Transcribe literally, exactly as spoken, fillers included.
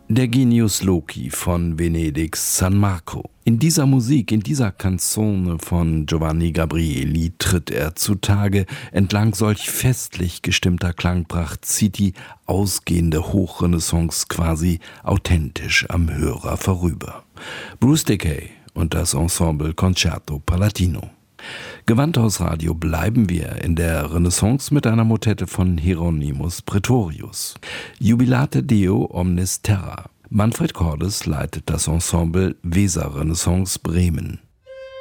Der Genius Loci von Venedigs San Marco. In dieser Musik, in dieser Canzone von Giovanni Gabrieli tritt er zutage. Entlang solch festlich gestimmter Klangpracht zieht die ausgehende Hochrenaissance quasi authentisch am Hörer vorüber. Bruce Decay und das Ensemble Concerto Palatino. Gewandhausradio bleiben wir in der Renaissance mit einer Motette von Hieronymus Praetorius. Jubilate Deo omnis terra. Manfred Cordes leitet das Ensemble Weser Renaissance Bremen.